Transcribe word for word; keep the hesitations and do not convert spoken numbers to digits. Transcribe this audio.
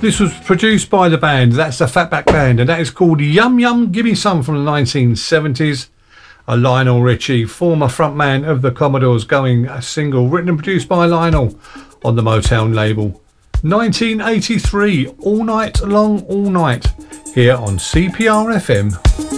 This was produced by the band, that's the Fatback Band, and that is called Yum Yum Gimme Some from the nineteen seventies. A Lionel Richie, former frontman of the Commodores, going a single written and produced by Lionel on the Motown label. nineteen eighty-three, All Night Long All Night, here on C P R F M.